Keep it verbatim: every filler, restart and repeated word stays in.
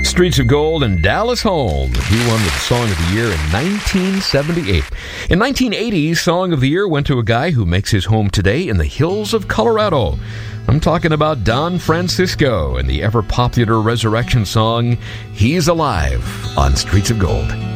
Streets of Gold and Dallas Holm. He won the Song of the Year in nineteen seventy-eight. In nineteen eighty, Song of the Year went to a guy who makes his home today in the hills of Colorado. I'm talking about Don Francisco and the ever-popular resurrection song, He's Alive, on Streets of Gold.